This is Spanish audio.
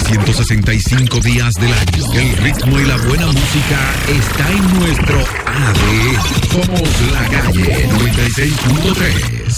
365 días del año. El ritmo y la buena música está en nuestro ADN. Somos La Calle 96.3.